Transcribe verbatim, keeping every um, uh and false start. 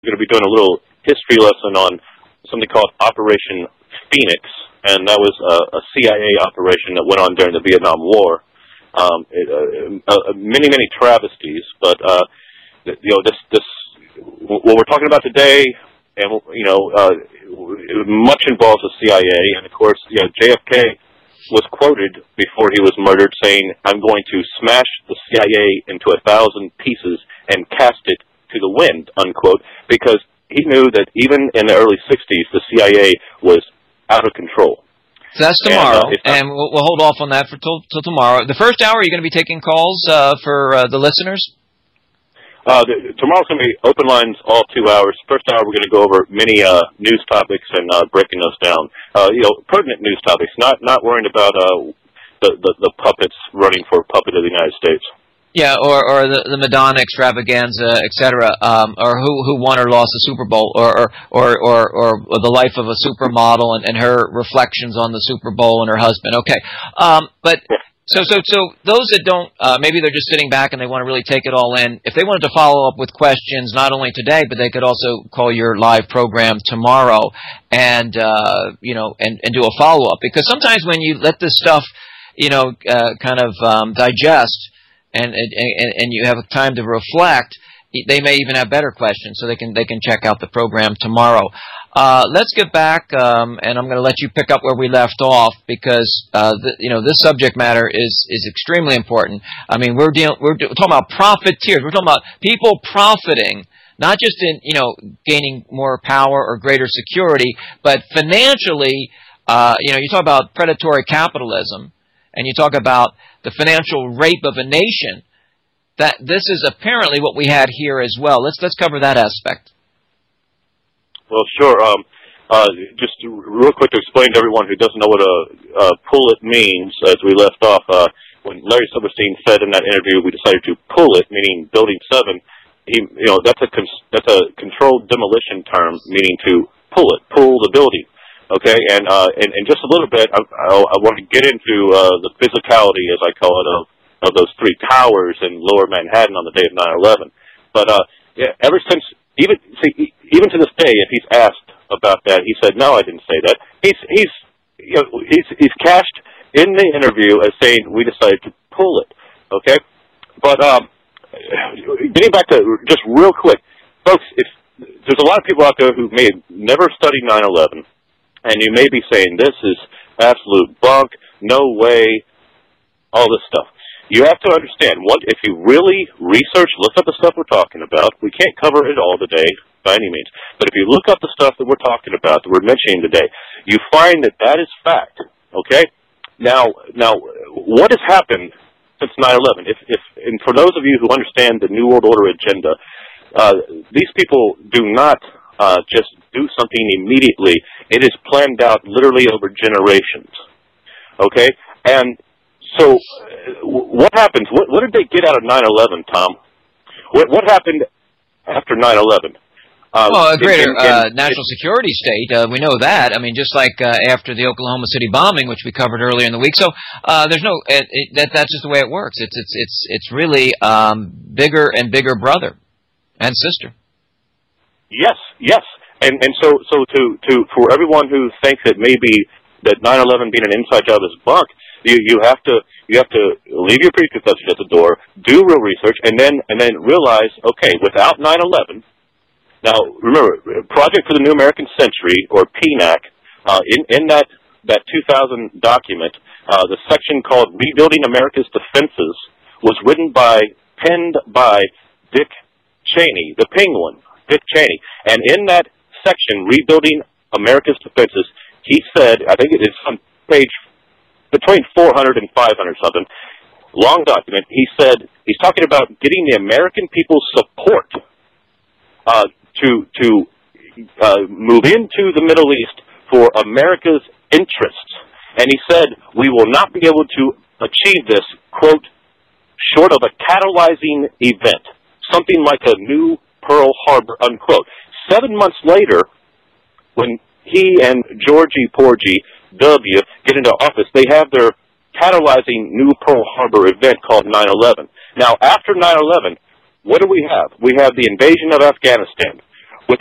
going to be doing a little history lesson on something called Operation Phoenix, and that was a, a C I A operation that went on during the Vietnam War. Um, it, uh, uh, many, many travesties, but uh, you know, this, this, what we're talking about today, and you know, uh, much involves the C I A, and of course, you know, J F K was quoted before he was murdered saying, "I'm going to smash the C I A into a thousand pieces and cast it to the wind," unquote, because he knew that even in the early sixties, the C I A was out of control. So that's tomorrow, and, uh, and we'll, we'll hold off on that for till, till tomorrow. The first hour, are you going to be taking calls uh, for uh, the listeners? Uh, the, tomorrow's going to be open lines all two hours. First hour, we're going to go over many uh, news topics and uh, breaking those down. Uh, you know, pertinent news topics, not not worrying about uh, the, the the puppets running for puppet of the United States. Yeah, or or the, the Madonna extravaganza, et cetera, um, or who who won or lost the Super Bowl, or or or or, or the life of a supermodel and, and her reflections on the Super Bowl and her husband. Okay, um, but. So, so, so those that don't, uh, maybe they're just sitting back and they want to really take it all in. If they wanted to follow up with questions, not only today, but they could also call your live program tomorrow and, uh, you know, and, and do a follow-up. Because sometimes when you let this stuff, you know, uh, kind of um, digest and, and, and you have time to reflect, they may even have better questions, so they can they can check out the program tomorrow. Uh, let's get back, um, and I'm going to let you pick up where we left off because uh, the, you know this subject matter is is extremely important. I mean, we're dealing we're talking about profiteers. We're talking about people profiting, not just in you know gaining more power or greater security, but financially. Uh, you know, you talk about predatory capitalism, and you talk about the financial rape of a nation. That this is apparently what we had here as well. Let's let's cover that aspect. Well, sure. Um, uh, just real quick to explain to everyone who doesn't know what a, a pull it means, as we left off, uh, when Larry Silverstein said in that interview we decided to pull it, meaning Building Seven. He, you know, that's a cons- that's a controlled demolition term, meaning to pull it, pull the building. Okay, and uh, and, and just a little bit, I, I, I want to get into uh, the physicality, as I call it, of of those three towers in Lower Manhattan on the day of nine eleven. But uh, yeah, ever since, even see, even to this day, if he's asked about that, he said, "No, I didn't say that." He's he's you know, he's he's cashed in the interview as saying we decided to pull it. Okay, but um, getting back to just real quick, folks, if there's a lot of people out there who may have never studied nine eleven, and you may be saying this is absolute bunk, no way, all this stuff. You have to understand, what if you really research, look up the stuff we're talking about, we can't cover it all today by any means, but if you look up the stuff that we're talking about, that we're mentioning today, you find that that is fact, okay? Now, now, what has happened since nine eleven? If, if, and for those of you who understand the New World Order agenda, uh, these people do not uh, just do something immediately. It is planned out literally over generations, okay? And so, uh, what happens? What, what did they get out of nine eleven, Tom? What, what happened after nine eleven? Uh, well, a greater in, in, uh, national security state. Uh, we know that. I mean, just like uh, after the Oklahoma City bombing, which we covered earlier in the week. So, uh, there's no it, it, that. That's just the way it works. It's it's it's it's really um, bigger and bigger brother and sister. Yes, yes, and and so so to to for everyone who thinks that maybe that nine eleven being an inside job is bunk. You you have to you have to leave your preconceptions at the door, do real research, and then and then realize, okay, without nine eleven. Now remember, Project for the New American Century, or P N A C, uh, in in that that two thousand document, uh, the section called "Rebuilding America's Defenses" was written by penned by Dick Cheney, the Penguin, Dick Cheney, and in that section, "Rebuilding America's Defenses," he said, I think it is on page between four hundred and five hundred something, long document, he said, he's talking about getting the American people's support uh, to to uh, move into the Middle East for America's interests. And he said, we will not be able to achieve this, quote, short of a catalyzing event, something like a new Pearl Harbor, unquote. Seven months later, when he and Georgie Porgy W. get into office, they have their catalyzing new Pearl Harbor event called nine eleven. Now, after nine eleven, what do we have? We have the invasion of Afghanistan.